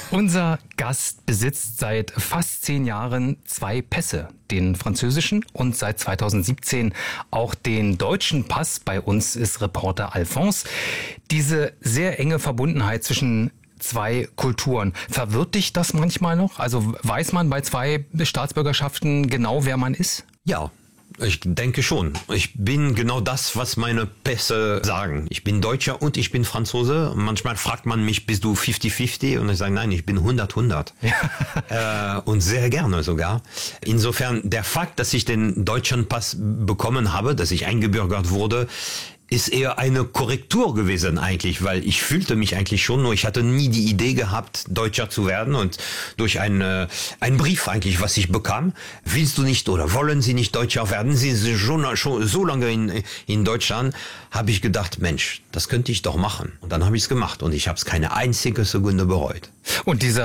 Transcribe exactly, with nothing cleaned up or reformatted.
Unser Gast besitzt seit fast zehn Jahren zwei Pässe, den französischen und seit zweitausendsiebzehn auch den deutschen Pass. Bei uns ist Reporter Alphonse. Diese sehr enge Verbundenheit zwischen zwei Kulturen, verwirrt dich das manchmal noch? Also weiß man bei zwei Staatsbürgerschaften genau, wer man ist? Ja. Ich denke schon. Ich bin genau das, was meine Pässe sagen. Ich bin Deutscher und ich bin Franzose. Manchmal fragt man mich, bist du fünfzig fünfzig? Und ich sage, nein, ich bin hundert hundert. Ja. äh, und sehr gerne sogar. Insofern, der Fakt, dass ich den deutschen Pass bekommen habe, dass ich eingebürgert wurde, ist eher eine Korrektur gewesen eigentlich, weil ich fühlte mich eigentlich schon, nur ich hatte nie die Idee gehabt, Deutscher zu werden, und durch einen, einen Brief eigentlich, was ich bekam, willst du nicht oder wollen Sie nicht Deutscher werden? Sie sind schon, schon so lange in, in Deutschland, habe ich gedacht, Mensch, das könnte ich doch machen. Und dann habe ich es gemacht und ich habe es keine einzige Sekunde bereut. Und dieser